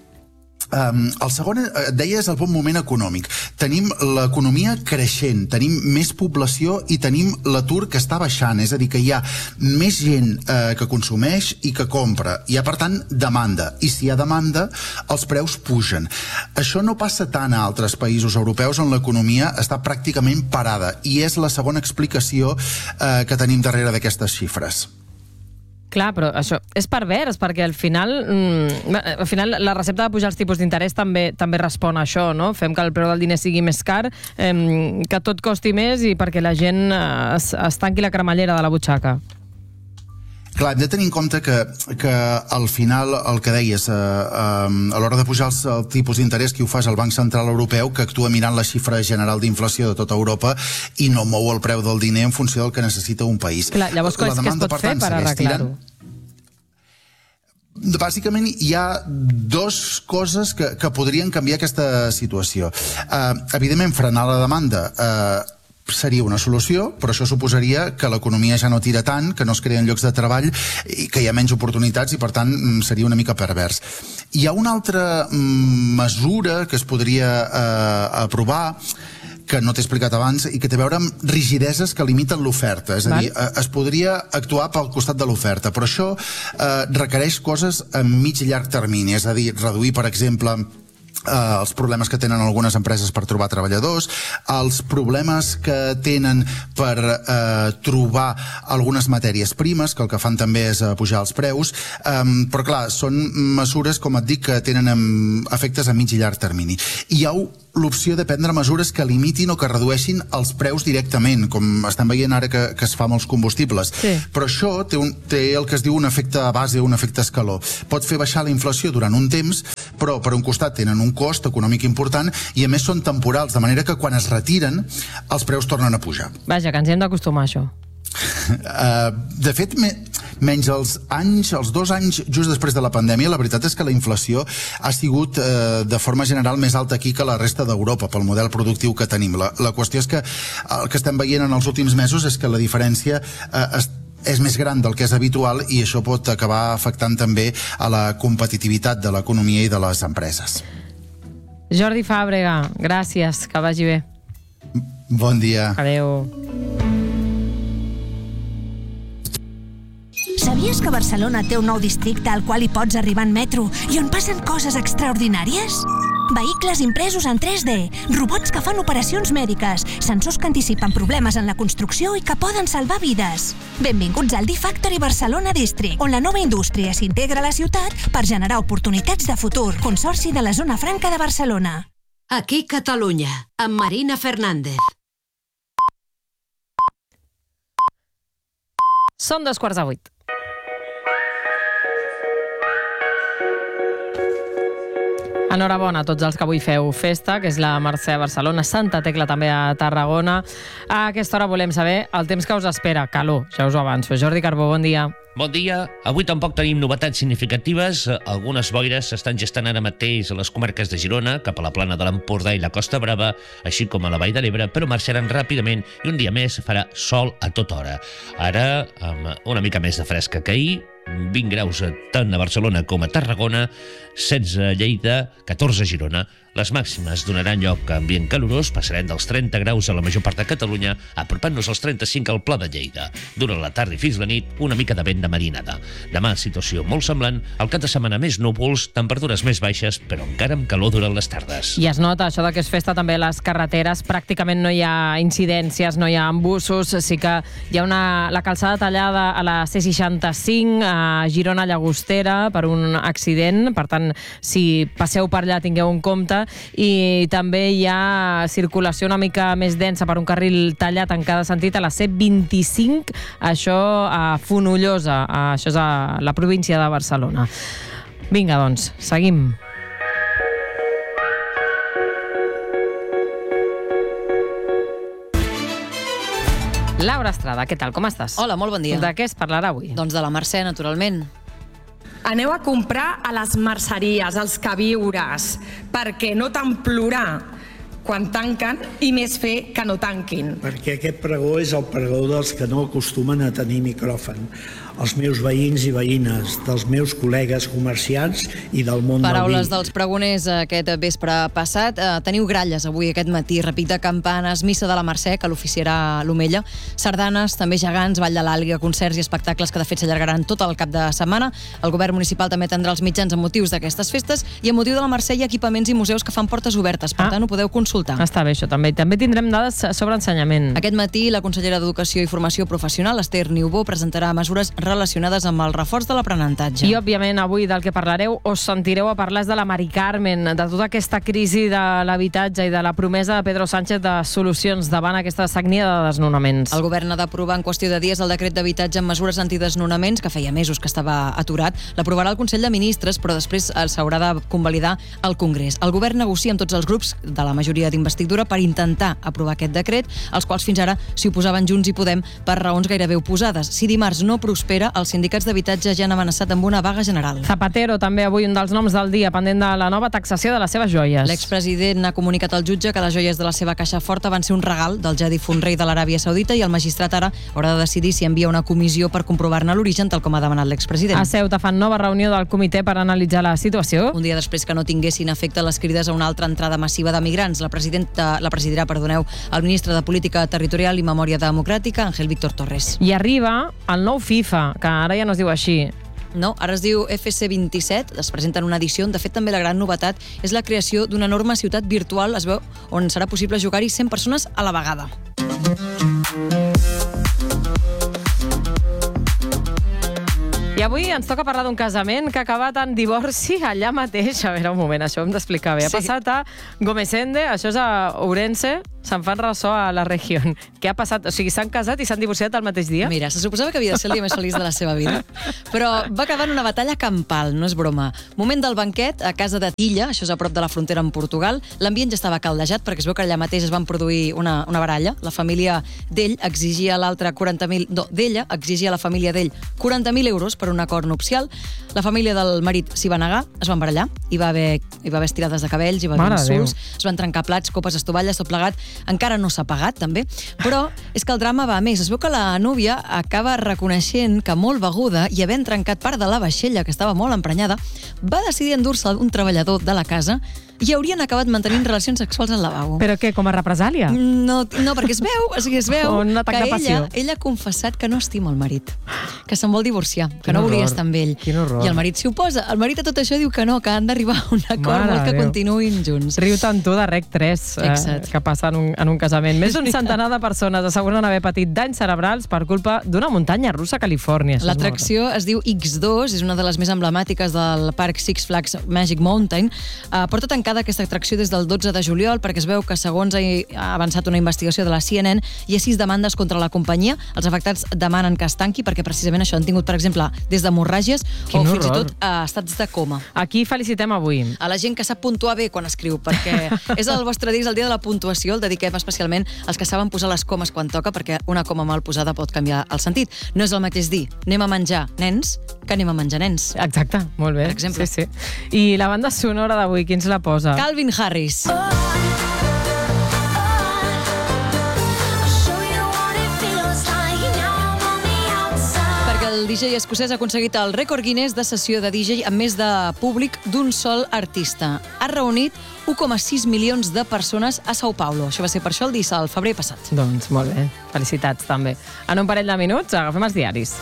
Um, el segon, et deia, és el bon moment econòmic. Tenim l'economia creixent, tenim més població i tenim l'atur que està baixant, és a dir, que hi ha més gent eh, que consumeix i que compra. Hi ha, per tant, demanda, i si hi ha demanda, els preus pugen. Això no passa tant a altres països europeus on l'economia està pràcticament parada, i és la segona explicació eh, que tenim darrere d'aquestes xifres. Clar, però això és pervers, perquè al final, mm, al final la recepta de pujar els tipus d'interès també també respon a això, no? Fem que el preu del diner sigui més car, eh, que tot costi més i perquè la gent es, es tanqui la cremallera de la butxaca. Clar, hem de tenir en compte que, que al final el que deies, eh, eh, a l'hora de pujar els, el tipus d'interès, qui ho fa és el Banc Central Europeu, que actua mirant la xifra general d'inflació de tota Europa i no mou el preu del diner en funció del que necessita un país. Clar, llavors què es pot fer per arreglar-ho? Bàsicament hi ha dues coses que, que podrien canviar aquesta situació. Uh, evidentment, frenar la demanda. Uh, seria una solució, però això suposaria que l'economia ja no tira tant, que no es creen llocs de treball i que hi ha menys oportunitats i, per tant, seria una mica pervers. Hi ha una altra mesura que es podria eh, aprovar que no t'he explicat abans i que té a veure amb rigideses que limiten l'oferta. És a dir, es podria actuar pel costat de l'oferta, però això eh, requereix coses a mig i llarg termini. És a dir, reduir, per exemple, Uh, els problemes que tenen algunes empreses per trobar treballadors, els problemes que tenen per uh, trobar algunes matèries primes, que el que fan també és uh, pujar els preus, um, però clar, són mesures, com et dic, que tenen um, efectes a mig i llarg termini. I hi ha l'opció de prendre mesures que limitin o que redueixin els preus directament, com estem veient ara que, que es fa amb els combustibles. Sí. Però això té, un, té el que es diu un efecte base, un efecte escaló. Pot fer baixar la inflació durant un temps, però per un costat tenen un cost econòmic important i a més són temporals, de manera que quan es retiren els preus tornen a pujar. Vaja, que ens hem d'acostumar a això. Uh, de fet, me, menys els anys, els dos anys just després de la pandèmia, la veritat és que la inflació ha sigut uh, de forma general més alta aquí que la resta d'Europa pel model productiu que tenim. La, la qüestió és que el que estem veient en els últims mesos és que la diferència uh, és és més gran del que és habitual i això pot acabar afectant també a la competitivitat de l'economia i de les empreses. Jordi Fàbrega, gràcies, que vagi bé. Bon dia. Adéu. Sabies que Barcelona té un nou districte al qual hi pots arribar en metro i on passen coses extraordinàries? Vehicles impresos en tres D, robots que fan operacions mèdiques, sensors que anticipen problemes en la construcció i que poden salvar vides. Benvinguts al D-Factory Barcelona District, on la nova indústria s'integra a la ciutat per generar oportunitats de futur. Consorci de la Zona Franca de Barcelona. Aquí Catalunya, amb Marina Fernández. Són dos quarts de vuit. Enhorabona a tots els que avui feu festa, que és la Mercè a Barcelona, Santa Tecla també a Tarragona. A aquesta hora volem saber el temps que us espera. Calor, ja us ho avanço. Jordi Carbó, bon dia. Bon dia. Avui tampoc tenim novetats significatives. Algunes boires s'estan gestant ara mateix a les comarques de Girona, cap a la plana de l'Empordà i la Costa Brava, així com a la Vall de l'Ebre, però marxaran ràpidament i un dia més farà sol a tota hora. Ara, amb una mica més de fresca que ahir, vint graus tant a Barcelona com a Tarragona, setze a Lleida, catorze a Girona. Les màximes donaran lloc a ambient calorós, passarem dels trenta graus a la major part de Catalunya, apropant-nos als trenta-cinc al Pla de Lleida. Durant la tarda i fins la nit, una mica de vent de marinada. Demà, situació molt semblant, al cap de setmana més núvols, temperatures més baixes, però encara amb calor durant les tardes. I es nota això de que és festa també a les carreteres, pràcticament no hi ha incidències, no hi ha embussos, sí que hi ha una, la calçada tallada a la C seixanta-cinc, a Girona Llagostera, per un accident, per tant, si passeu per allà tingueu en compte, i també hi ha circulació una mica més densa per un carril tallat en cada sentit a la C vint-i-cinc, això a Fonollosa, això és a la província de Barcelona. Vinga, doncs, seguim. Laura Estrada, què tal, com estàs? Hola, molt bon dia. De què es parlarà avui? Doncs de la Mercè, naturalment. Aneu a comprar a les merceries, als queviures, perquè no tant plorar quan tanquen i més fer que no tanquin. Perquè aquest pregó és el pregó dels que no acostumen a tenir micròfon. Els meus veïns i veïnes, dels meus col·legues comerciants i del món del vi. Paraules dels pregoners aquest vespre passat. Teniu gralles avui aquest matí, repic de campanes, missa de la Mercè, que l'oficiarà l'Omella, sardanes, també gegants, ball de l'Àliga, concerts i espectacles que de fet s'allargaran tot el cap de setmana. El govern municipal també tindrà els mitjans amb motius d'aquestes festes i amb motiu de la Mercè hi ha equipaments i museus que fan portes obertes, per ah, tant ho podeu consultar. Està bé això, també. També tindrem dades sobre ensenyament. Aquest matí la consellera d'Educació i Formació Professional, Esther Niubó, presentarà mesures relacionades amb el reforç de l'aprenentatge. I, òbviament, avui del que parlareu, us sentireu a parlar de la Mari Carmen, de tota aquesta crisi de l'habitatge i de la promesa de Pedro Sánchez de solucions davant aquesta sagnia de desnonaments. El govern ha d'aprovar en qüestió de dies el decret d'habitatge amb mesures antidesnonaments, que feia mesos que estava aturat. L'aprovarà el Consell de Ministres, però després s'haurà de convalidar al Congrés. El govern negocia amb tots els grups de la majoria d'investidura per intentar aprovar aquest decret, els quals fins ara s'hi oposaven Junts i Podem per raons gairebé oposades. Si dimarts no prospera Pere, els sindicats d'habitatge ja han amenaçat amb una vaga general. Zapatero, també avui un dels noms del dia, pendent de la nova taxació de les seves joies. L'expresident ha comunicat al jutge que les joies de la seva caixa forta van ser un regal del ja difunt rei de l'Aràbia Saudita i el magistrat ara haurà de decidir si envia una comissió per comprovar-ne l'origen, tal com ha demanat l'expresident. A Ceuta fan nova reunió del comitè per analitzar la situació. Un dia després que no tinguessin efecte les crides a una altra entrada massiva de migrants, la presidenta, la presidirà, perdoneu, el ministre de Política Territorial i Memòria Democràtica, Ángel Víctor Torres. I arriba el nou FIFA, que ara ja no es diu així. No, ara es diu F C vint-i-set, es presenta en una edició on, de fet, també la gran novetat és la creació d'una enorme ciutat virtual, es veu, on serà possible jugar-hi cent persones a la vegada. I avui ens toca parlar d'un casament que ha acabat en divorci allà mateix. A veure, un moment, això ho hem d'explicar bé. Sí. Ha passat a Gomesende, això és a Ourense, se'n fan ressò a la regió. Què ha passat? O sigui, s'han casat i s'han divorciat el mateix dia? Mira, se suposava que havia de ser el dia més feliç de la seva vida, però va acabar en una batalla campal, no és broma. Moment del banquet a casa de Tilla, això és a prop de la frontera amb Portugal. L'ambient ja estava caldejat perquè es veu que allà mateix es van produir una, una baralla. La família d'ell exigia a l'altra quaranta mil... No, d'ella exigia a la família d'ell quaranta mil euros per un acord nupcial. La família del marit s'hi va negar, es van barallar, hi va haver, hi va haver estirades de cabells, hi va haver insults, es van trencar plats, copes, estovalles, tot plegat. Encara no s'ha pagat, també, però és que el drama va a més. Es veu que la núvia acaba reconeixent que molt beguda i havent trencat part de la vaixella, que estava molt emprenyada, va decidir endur-se un treballador de la casa i haurien acabat mantenint relacions sexuals al lavabo. Però què, com a represàlia? No, no perquè es veu, o sigui, es veu un atac que de passió. ella, ella ha confessat que no estima el marit, que se'n vol divorciar, que Quin no volia horror. estar amb ell. Quin horror. I el marit s'hi oposa. El marit a tot això diu que no, que han d'arribar a un acord, Mare vol que Déu. continuïn junts. Riu tant tu de Rec tres, eh, que passa en un, en un casament. Més d'un centenar de persones asseguren haver patit danys cerebrals per culpa d'una muntanya russa a Califòrnia. L'atracció es diu X dos, és una de les més emblemàtiques del parc Six Flags Magic Mountain. Uh, porta tancada aquesta atracció des del dotze de juliol perquè es veu que, segons ha avançat una investigació de la C N N, hi ha sis demandes contra la companyia. Els afectats demanen que es tanqui perquè precisament això han tingut, per exemple, des d'hemorràgies o Quin fins i horror. tot a estats de coma. Aquí felicitem avui a la gent que sap puntuar bé quan escriu, perquè és el vostre dia, és el dia de la puntuació, el dediquem especialment als que saben posar les comes quan toca, perquè una coma mal posada pot canviar el sentit. No és el mateix dir anem a menjar nens que anem a menjar nens. Exacte, molt bé. Per exemple. Sí, sí. I la banda sonora d'avui, qui ens la posa? Calvin Harris. Perquè el D J escocès ha aconseguit el rècord Guinness de sessió de D J amb més de públic d'un sol artista. Ha reunit un coma sis milions de persones a São Paulo. Això va ser per això el dia, el febrer passat. Doncs molt bé, felicitats també. En un parell de minuts agafem els diaris.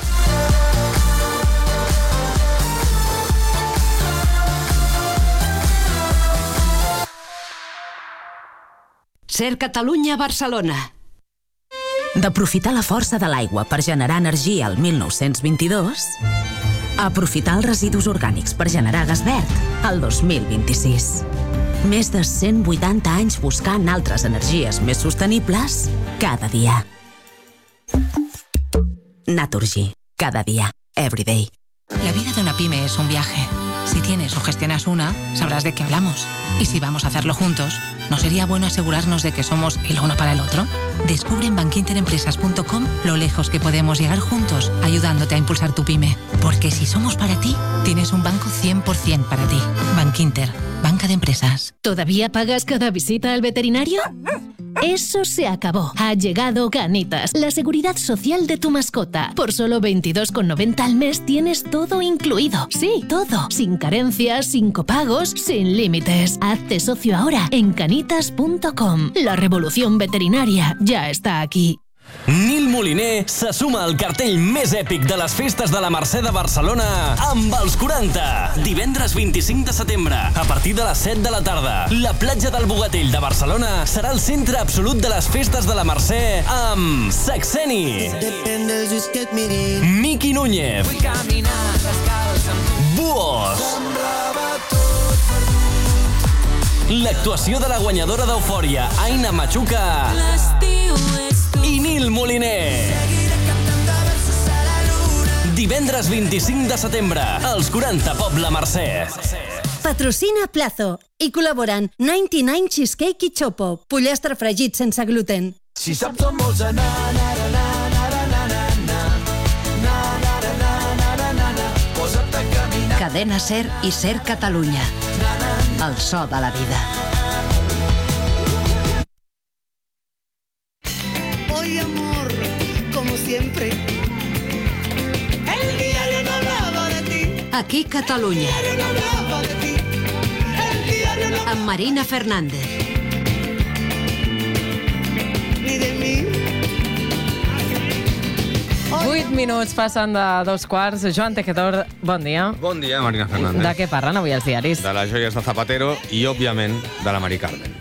Ser Catalunya Barcelona. D'aprofitar la força de l'aigua per generar energia al mil nou-cents vint-i-dos a aprofitar els residus orgànics per generar gas verd al dos mil vint-i-sis. Més de cent vuitanta anys buscant altres energies més sostenibles cada dia. Naturgy. Cada día. Every day. La vida de una pyme es un viaje. Si tienes o gestionas una, sabrás de qué hablamos. Y si vamos a hacerlo juntos, ¿no sería bueno asegurarnos de que somos el uno para el otro? Descubre en bankinterempresas punto com lo lejos que podemos llegar juntos, ayudándote a impulsar tu pyme. Porque si somos para ti, tienes un banco cien por ciento para ti. Bankinter, banca de empresas. ¿Todavía pagas cada visita al veterinario? Eso se acabó. Ha llegado Canitas, la seguridad social de tu mascota. Por solo veintidós con noventa al mes tienes todo incluido. Sí, todo. Sin carencias, sin copagos, sin límites. Hazte socio ahora en canitas punto com. La revolución veterinaria ya está aquí. Nil Moliner se suma al cartell més èpic de les festes de la Mercè de Barcelona amb els quaranta. Divendres vint-i-cinc de setembre, a partir de les set de la tarda, la platja del Bogatell de Barcelona serà el centre absolut de les festes de la Mercè amb Saxeni, Miki Núñez, Buos, l'actuació de la guanyadora d'Eufòria, Aina Machuca, i Nil Moliner. Divendres vint-i-cinc de setembre, als quaranta Pobla Mercè. Patrocina Plazo i col·laboren noranta-nou Cheesecake i Chopo, pollastre fregit sense gluten. Si saps on vols anar, na, na, na, na, na, na, na, na, na, na, Cadena SER i SER Catalunya. El so de la vida. Hoy amor, como siempre, el diario no hablaba de ti. Aquí Catalunya. El diario no hablaba de ti. El diario no Amb Marina Fernández. ni de mí. Vuit minuts passen de dos quarts. Joan Tejedor, bon dia. Bon dia, Marina Fernández. De què parlen avui els diaris? De les joies de Zapatero i, òbviament, de la Mari Carmen.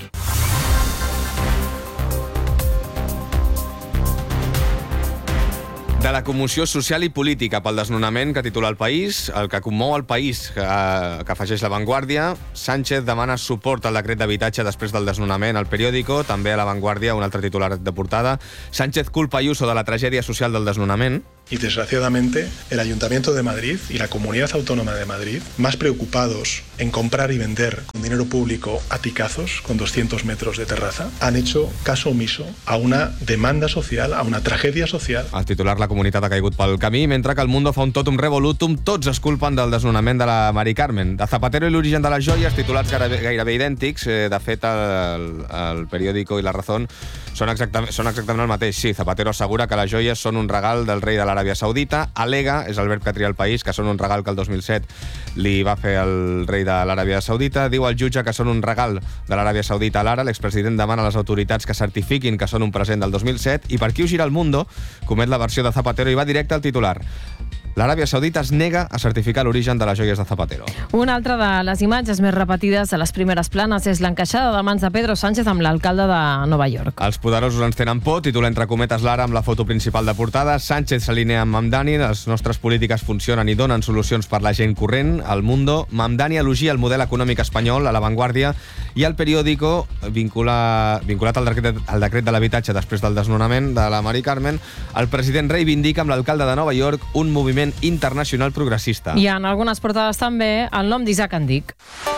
De la commoció social i política pel desnonament que titula El País, el que commou el país, que, que afegeix La Vanguardia. Sánchez demana suport al decret d'habitatge després del desnonament al periòdico. També a La Vanguardia, un altre titular de portada. Sánchez culpa Ayuso de la tragèdia social del desnonament. Y desgraciadamente, el Ayuntamiento de Madrid y la Comunidad Autónoma de Madrid, más preocupados en comprar y vender con dinero público aticazos con doscientos metros de terraza, han hecho caso omiso a una demanda social, a una tragedia social. El titular La Comunitat ha caigut pel camí, mentre que el Mundo fa un totum revolutum, tots es culpen del desnonament de la Mari Carmen. De Zapatero i l'origen de les joies, titulats gairebé, gairebé idèntics. De fet, el, el periòdico i La Razón són exactament, són exactament el mateix. Sí, Zapatero assegura que les joies són un regal del rei de l'Aràbia Saudita. Alega, és el verb que tria el País, que són un regal que el dos mil set li va fer el rei de l'Aràbia Saudita. Diu el jutge que són un regal de l'Aràbia Saudita a l'ara. L'expresident demana a les autoritats que certifiquin que són un present del dos mil set. I per qui ho gira el Mundo, comet la versió de Zapatero i va directe al titular. L'Aràbia Saudita es nega a certificar l'origen de les joies de Zapatero. Una altra de les imatges més repetides a les primeres planes és l'encaixada de mans de Pedro Sánchez amb l'alcalde de Nova York. Els poderosos ens tenen por, titula entre cometes l'Ara amb la foto principal de portada. Sánchez s'alinea amb Mamdani, les nostres polítiques funcionen i donen solucions per la gent corrent. El Mundo, Mamdani elogia el model econòmic espanyol. A La Vanguardia i el periòdico, vincula, vinculat al decret, al decret de l'habitatge després del desnonament de la Mari Carmen, el president reivindica amb l'alcalde de Nova York un moviment internacional progressista. I en algunes portades també el nom d'Isaac Andic.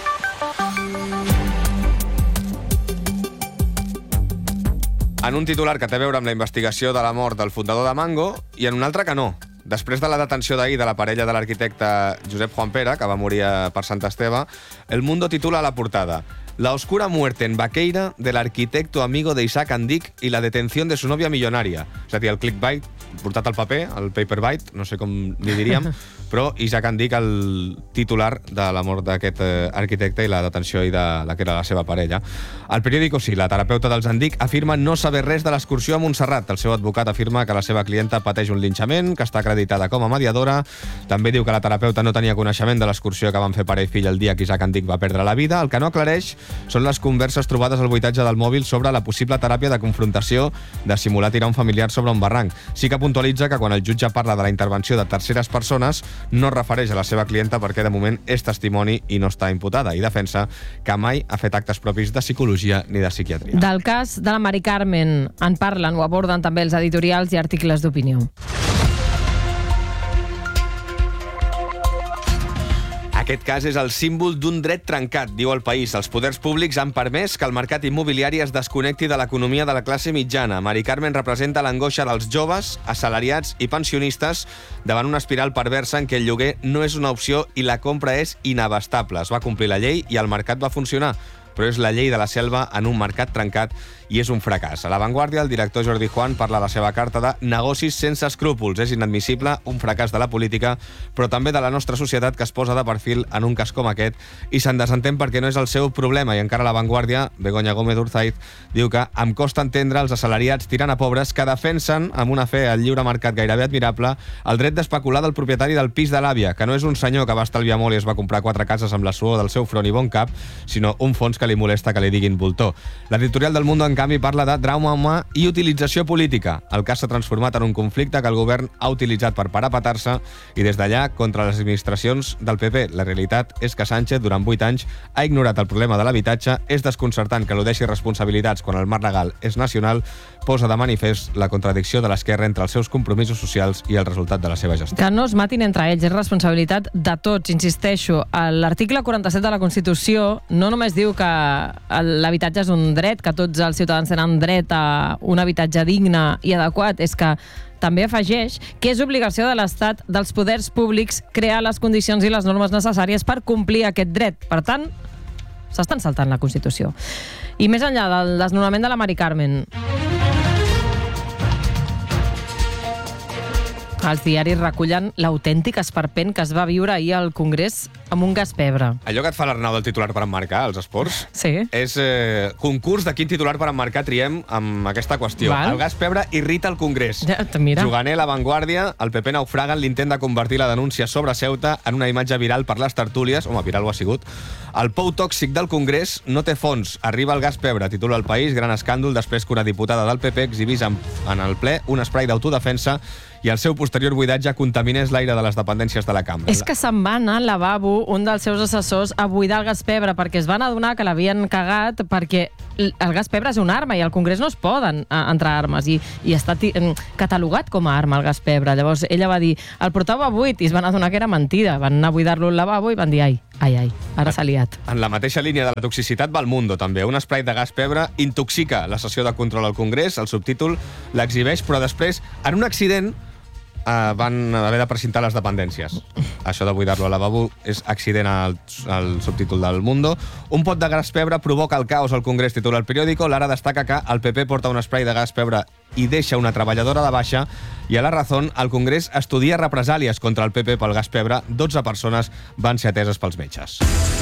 En un titular que té a veure amb la investigació de la mort del fundador de Mango i en un altre que no. Després de la detenció d'ahir de la parella de l'arquitecte Josep Juan Pere, que va morir per Sant Esteve, El Mundo titula a la portada: La oscura muerte en Baqueira del arquitecto amigo de Isaac Andic y la detención de su novia millonaria. És a dir, el clickbait portat al paper, el paperbait, no sé com li diríem, però Isaac Andic, el titular de la mort d'aquest eh, arquitecte i la detenció i de la que era la seva parella. El periòdico sí, la terapeuta dels Andic afirma no saber res de l'excursió a Montserrat. El seu advocat afirma que la seva clienta pateix un linxament, que està acreditada com a mediadora. També diu que la terapeuta no tenia coneixement de l'excursió que van fer pare i fill el dia que Isaac Andic va perdre la vida. El que no aclareix són les converses trobades al buitatge del mòbil sobre la possible teràpia de confrontació de simular tirar un familiar sobre un barranc. Sí que puntualitza que quan el jutge parla de la intervenció de terceres persones no es refereix a la seva clienta perquè de moment és testimoni i no està imputada, i defensa que mai ha fet actes propis de psicologia ni de psiquiatria. Del cas de la Mari Carmen en parlen o aborden també els editorials i articles d'opinió. Aquest cas és el símbol d'un dret trencat, diu El País. Els poders públics han permès que el mercat immobiliari es desconnecti de l'economia de la classe mitjana. Mari Carmen representa l'angoixa dels joves, assalariats i pensionistes davant una espiral perversa en què el lloguer no és una opció i la compra és inabastable. Es va complir la llei i el mercat va funcionar, però és la llei de la selva en un mercat trencat i és un fracàs. A La Vanguardia, el director Jordi Juan parla a la seva carta de negocis sense escrúpols. És inadmissible un fracàs de la política, però també de la nostra societat que es posa de perfil en un cas com aquest i se'n desentén perquè no és el seu problema. I encara a La Vanguardia, Begoña Gómez Urzaiz diu que em costa entendre els assalariats tirant a pobres que defensen amb una fe al lliure mercat gairebé admirable el dret d'especular del propietari del pis de l'àvia, que no és un senyor que va estalviar molt i es va comprar quatre cases amb la suor del seu front i bon cap, sinó un fons que li molesta que li diguin voltor. L'editorial del Mundo, en canvi, parla de trauma humà i utilització política. El cas s'ha transformat en un conflicte que el govern ha utilitzat per parapetar-se i des d'allà contra les administracions del P P. La realitat és que Sánchez, durant vuit anys, ha ignorat el problema de l'habitatge. És desconcertant que eludeixi responsabilitats quan el marc legal és nacional. Posa de manifest la contradicció de l'esquerra entre els seus compromisos socials i el resultat de la seva gestió. Que no es matin entre ells és responsabilitat de tots, insisteixo. L'article quaranta-set de la Constitució no només diu que l'habitatge és un dret, que tots els ciutadans tenen dret a un habitatge digne i adequat, és que també afegeix que és obligació de l'Estat, dels poders públics, crear les condicions i les normes necessàries per complir aquest dret. Per tant, s'estan saltant la Constitució. I més enllà del desnonament de la Mari Carmen, els diaris recullen l'autèntic esperpent que es va viure ahir al Congrés amb un gas pebre. Allò que et fa l'Arnau del titular per emmarcar, als esports, sí. és eh, concurs de quin titular per emmarcar triem amb aquesta qüestió. Val. El gas pebre irrita el Congrés. Ja, mira. Juganer, La Vanguardia, el P P naufraga en l'intent de convertir la denúncia sobre Ceuta en una imatge viral per les tertúlies. Home, viral ho ha sigut. El pou tòxic del Congrés no té fons. Arriba el gas pebre, titula El País, gran escàndol després que una diputada del P P exhibís en, en el ple un esprai d'autodefensa i el seu posterior buidatge contaminés l'aire de les dependències de la cambra. És que se'n va anar al lavabo un dels seus assessors a buidar el gas pebre perquè es van adonar que l'havien cagat, perquè el gas pebre és una arma i al Congrés no es poden entrar armes i, i està catalogat com a arma el gas pebre. Llavors ella va dir, el portava buit, i es van adonar que era mentida. Van anar a buidar-lo al lavabo i van dir, ai, ai, ai, ara s'ha liat. En la mateixa línia de la toxicitat va El Mundo, també. Un esprai de gas pebre intoxica la sessió de control al Congrés. El subtítol l'exhibeix, però després, en un accident, Uh, van haver de precintar les dependències. Això de buidar-lo al lavabo és accident al, al subtítol del Mundo. Un pot de gas pebre provoca el caos al Congrés, titula El Periódico. L'Ara destaca que el P P porta un esprai de gas pebre i deixa una treballadora de baixa, i a La Razón, el Congrés estudia represàlies contra el P P pel gas pebre. dotze persones van ser ateses pels metges.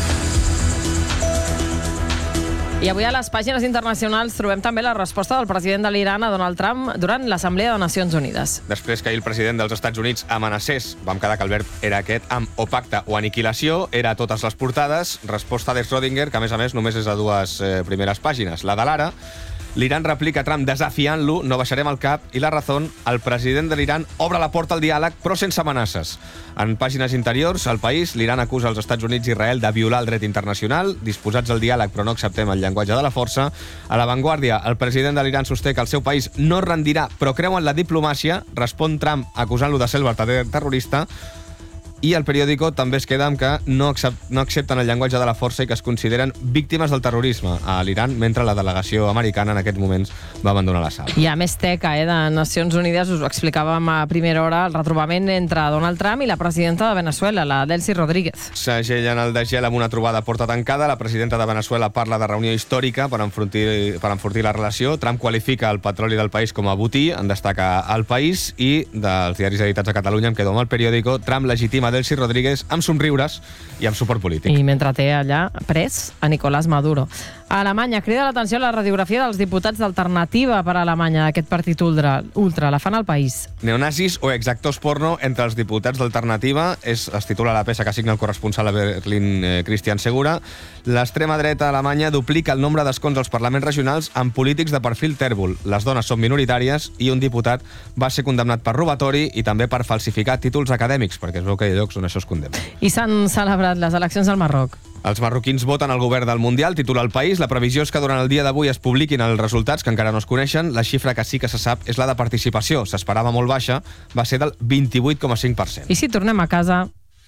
I avui a les pàgines internacionals trobem també la resposta del president de l'Iran a Donald Trump durant l'Assemblea de Nacions Unides. Després que ahir el president dels Estats Units amenacés, vam quedar que el verb era aquest, amb o pacte o aniquilació, era a totes les portades, resposta de Schrödinger, que a més a més només és a dues eh, primeres pàgines. La de l'Ara, l'Iran replica Trump desafiant-lo, no baixarem el cap, i La Razón, el president de l'Iran obre la porta al diàleg, però sense amenaces. En pàgines interiors, al País, l'Iran acusa els Estats Units i Israel de violar el dret internacional, disposats al diàleg però no acceptem el llenguatge de la força. A La Vanguardia, el president de l'Iran sosté que el seu país no rendirà, però creu en la diplomàcia, respon Trump acusant-lo de ser el verdader terrorista. I El Periódico també es queda amb que no, accept, no accepten el llenguatge de la força i que es consideren víctimes del terrorisme a l'Iran, mentre la delegació americana en aquests moments va abandonar la sala. Hi ha més teca eh, de Nacions Unides, us ho explicàvem a primera hora, el retrobament entre Donald Trump i la presidenta de Venezuela, la Delcy Rodríguez. Segellen el desgel amb una trobada a porta tancada. La presidenta de Venezuela parla de reunió històrica per enfortir, per enfortir la relació. Trump qualifica el petroli del país com a botí, en destaca El País, i dels diaris editats a Catalunya em quedo amb El Periódico. Trump legitima Delcy Rodríguez amb somriures i amb suport polític. I mentre té allà pres a Nicolás Maduro. A Alemanya crida l'atenció la radiografia dels diputats d'Alternativa per a Alemanya d'aquest partit ultra, ultra. La fan al País. Neonazis o exactors porno entre els diputats d'Alternativa, és, es titula la peça que signa el corresponsal a Berlín, eh, Christian Segura. L'extrema dreta alemanya duplica el nombre d'escons als parlaments regionals amb polítics de perfil tèrbol. Les dones són minoritàries i un diputat va ser condemnat per robatori i també per falsificar títols acadèmics, perquè es veu que hi ha llocs on això es condemna. I s'han celebrat les eleccions al Marroc. Els marroquins voten al govern del Mundial, titula El País. La previsió és que durant el dia d'avui es publiquin els resultats, que encara no es coneixen. La xifra que sí que se sap és la de participació. S'esperava molt baixa, va ser del vint-i-vuit coma cinc per cent. I si tornem a casa...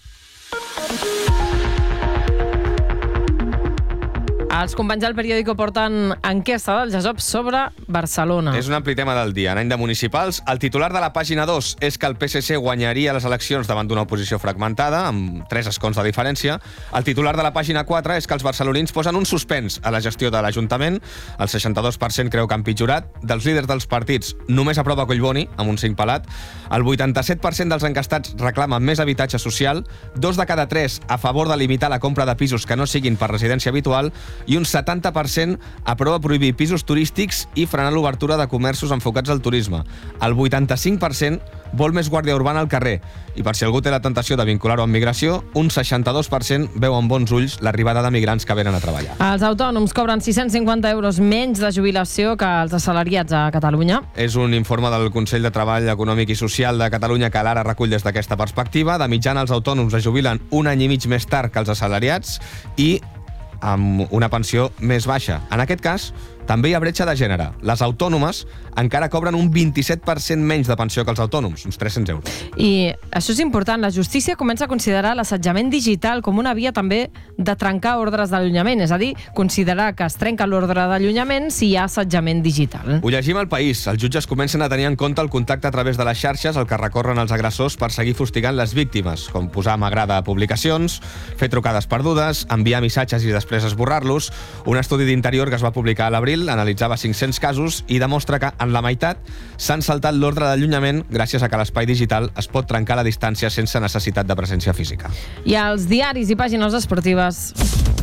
Els companys del Periódico porten enquesta del Gesop sobre Barcelona. És un ampli tema del dia. En any de municipals, el titular de la pàgina dos és que el P S C guanyaria les eleccions davant d'una oposició fragmentada, amb tres escons de diferència. El titular de la pàgina quatre és que els barcelonins posen un suspens a la gestió de l'Ajuntament. El seixanta-dos per cent creu que ha empitjorat. Dels líders dels partits només aprova Collboni, amb un cinc pelat. El vuitanta-set per cent dels encastats reclamen més habitatge social. Dos de cada tres a favor de limitar la compra de pisos que no siguin per residència habitual. I un setanta per cent aprova prohibir pisos turístics i frenar l'obertura de comerços enfocats al turisme. El vuitanta-cinc per cent vol més guàrdia urbana al carrer. I per si algú té la tentació de vincular-ho amb migració, un seixanta-dos per cent veu amb bons ulls l'arribada de migrants que venen a treballar. Els autònoms cobren sis-cents cinquanta euros menys de jubilació que els assalariats a Catalunya. És un informe del Consell de Treball Econòmic i Social de Catalunya que l'Ara recull des d'aquesta perspectiva. De mitjana, els autònoms es jubilen un any i mig més tard que els assalariats i amb una pensió més baixa. En aquest cas, També hi ha bretxa de gènere. Les autònomes encara cobren un vint-i-set per cent menys de pensió que els autònoms, uns tres-cents euros. I això és important. La justícia comença a considerar l'assetjament digital com una via també de trencar ordres d'allunyament, és a dir, considerar que es trenca l'ordre d'allunyament si hi ha assetjament digital. Ho llegim al País. Els jutges comencen a tenir en compte el contacte a través de les xarxes al que recorren els agressors per seguir fustigant les víctimes, com posar m'agrada a publicacions, fer trucades perdudes, enviar missatges i després esborrar-los. Un estudi d'Interior que es va publicar a l'abril analitzava cinc-cents casos i demostra que en la meitat s'han saltat l'ordre d'allunyament gràcies a que l'espai digital es pot trencar a la distància sense necessitat de presència física. I als diaris i pàgines esportives...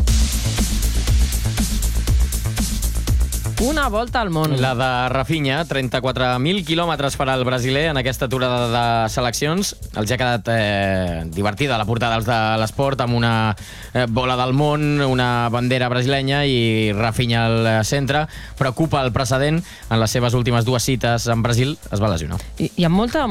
Una volta al món. La de Rafinha, trenta-quatre mil quilòmetres per al brasiler en aquesta aturada de seleccions. Els ha quedat eh, divertida la portada dels de l'esport amb una eh, bola del món, una bandera brasilenya i Rafinha al centre. Preocupa el precedent. En les seves últimes dues cites en Brasil es va lesionar. I hi ha molta,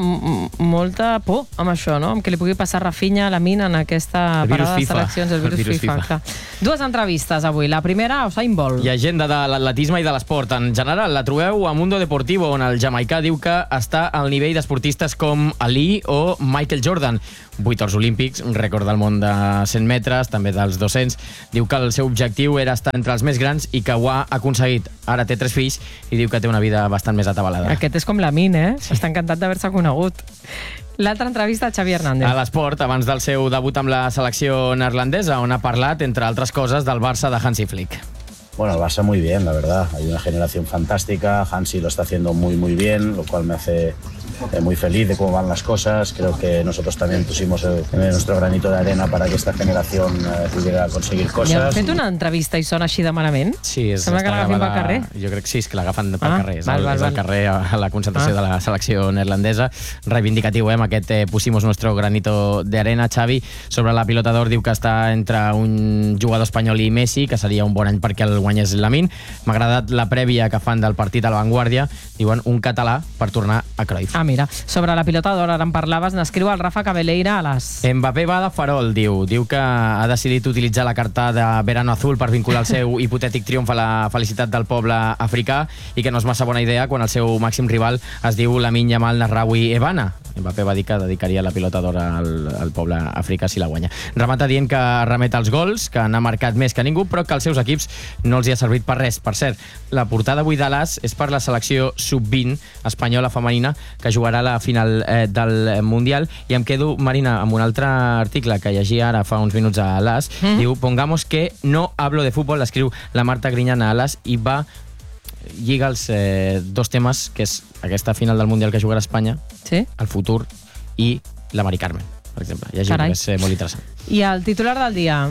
molta por amb això, no? Amb que li pugui passar Rafinha a la mina en aquesta parada de seleccions, el virus, el virus FIFA. FIFA. Dues entrevistes avui. La primera, Usain Bolt. I agenda de l'atletisme i de l'esport. En general, la trobeu a Mundo Deportivo, on el jamaicà diu que està al nivell d'esportistes com Ali o Michael Jordan. Vuit ors olímpics, un rècord del món de cent metres, també dels dos-cents. Diu que el seu objectiu era estar entre els més grans i que ho ha aconseguit. Ara té tres fills i diu que té una vida bastant més atabalada. Aquest és com la Min, eh? Sí. Està encantat d'haver-se conegut. L'altra entrevista a Xavi Hernández. A l'esport, abans del seu debut amb la selecció neerlandesa, on ha parlat, entre altres coses, del Barça de Hansi Flick. Bueno, el Barça muy bien, la verdad. Hay una generación fantástica. Hansi lo está haciendo muy, muy bien, lo cual me hace eh, muy feliz de cómo van las cosas. Creo que nosotros también pusimos el, nuestro granito de arena para que esta generación eh, pudiera conseguir cosas. Li han fet una entrevista i sona així de malament? Sí, és, sembla que l'agafin pel carrer. Jo crec que sí, és que l'agafen pel ah, carrer. És, val, el, val, és el carrer a la concentració ah. de la selecció neerlandesa. Reivindicatiu, eh, amb aquest eh, pusimos nuestro granito de arena. Xavi, sobre la pilota d'or, diu que està entre un jugador espanyol i Messi, que seria un bon any perquè el guanyés Lamine. M'ha agradat la prèvia que fan del partit a La Vanguardia. Diuen un català per tornar a Cruyff. Ah, mira, sobre la pilota d'or, ara en parlaves, n'escriu el Rafa Cabeleira a les... Mbappé va de farol, diu. Diu que ha decidit utilitzar la carta de Verano Azul per vincular el seu hipotètic triomf a la felicitat del poble africà i que no és massa bona idea quan el seu màxim rival es diu Lamine Yamal Nasraoui Ebana. Mbappé va dir que dedicaria la pilota d'or al, al poble africà si la guanya. Remata dient que remet als gols, que n'ha marcat més que ningú, però que als seus equips no els hi ha servit per res. Per cert, la portada avui de l'As és per la selecció sub vint espanyola femenina que jugarà a la final eh, del Mundial. I em quedo, Marina, amb un altre article que llegia ara fa uns minuts a l'As. Mm. Diu, pongamos que no hablo de fútbol, l'escriu la Marta Griñana a l'As i va lliga els eh, dos temes, que és aquesta final del Mundial que jugarà a Espanya, sí? el futur, i la Mari Carmen, per exemple. Llegiu, que és eh, molt interessant. I el titular del dia?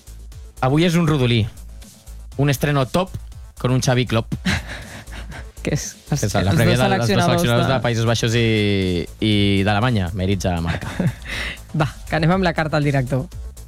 Avui és un rodolí. Un estreno top con un Xavi Klopp. Que és, és la prèvia dels dos seleccionadors de Països Baixos i, i d'Alemanya. Mèrits a Marca. Va, que anem amb la carta al director.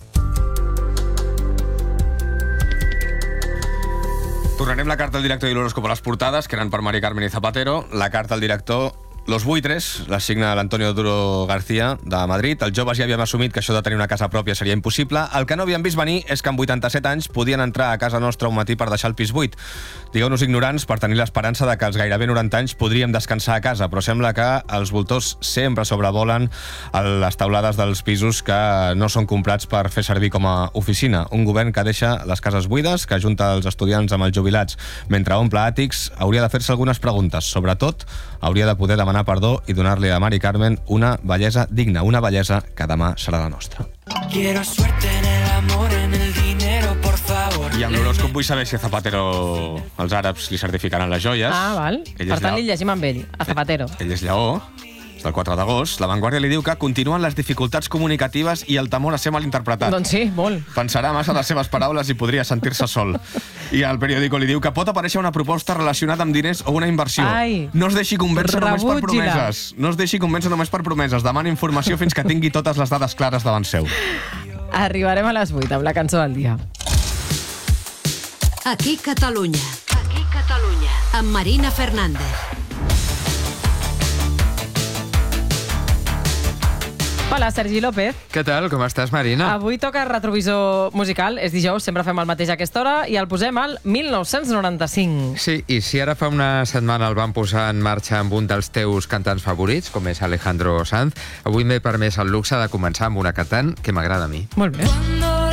Tornarem la carta al director i l'horòscop a les portades, que eren per Mari Carmen i Zapatero. La carta al director, Los buitres, la signa l'Antonio Duro García, de Madrid. Els joves ja havíem assumit que això de tenir una casa pròpia seria impossible. El que no havíem vist venir és que amb vuitanta-set anys podien entrar a casa nostra un matí per deixar el pis buit. Digueu-nos ignorants per tenir l'esperança de que als gairebé noranta anys podríem descansar a casa, però sembla que els voltors sempre sobrevolen a les taulades dels pisos que no són comprats per fer servir com a oficina. Un govern que deixa les cases buides, que ajunta els estudiants amb els jubilats mentre omple àtics, hauria de fer-se algunes preguntes. Sobretot, hauria de poder demanar perdó i donar-li a Mari Carmen una bellesa digna, una bellesa que demà serà la nostra. Quiero suerte en el amor, en el dinero, por favor. I amb l'horòscop vull saber si a Zapatero els àrabs li certificaran les joies. Ah, val. Ell per tant, li llegim amb ell, a Zapatero. Ell és lleó, del quatre d'agost. La Vanguardia li diu que continuen les dificultats comunicatives i el temor a ser malinterpretat. Doncs sí, molt. Pensarà massa les seves paraules i podria sentir-se sol. I el periòdico li diu que pot aparèixer una proposta relacionada amb diners o una inversió. Ai, no es deixi convèncer només per rebutgi-la. promeses. No es deixi convèncer només per promeses. Demana informació fins que tingui totes les dades clares davant seu. Arribarem a les vuit amb la cançó del dia. Aquí Catalunya. Aquí Catalunya. Amb Marina Fernández. Hola, Sergi López. Què tal? Com estàs, Marina? Avui toca retrovisor musical. És dijous, sempre fem el mateix a aquesta hora, i el posem al mil nou-cents noranta-cinc. Sí, i si ara fa una setmana el vam posar en marxa amb un dels teus cantants favorits, com és Alejandro Sanz, avui m'he permès el luxe de començar amb una cantant que m'agrada a mi. Molt bé.